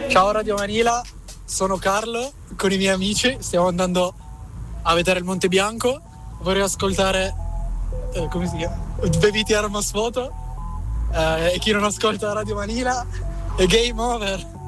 Ciao Radio Manila, sono Carlo, con i miei amici stiamo andando a vedere il Monte Bianco. Vorrei ascoltare, come si chiama? Beviti Armas Photo, e chi non ascolta Radio Manila è game over.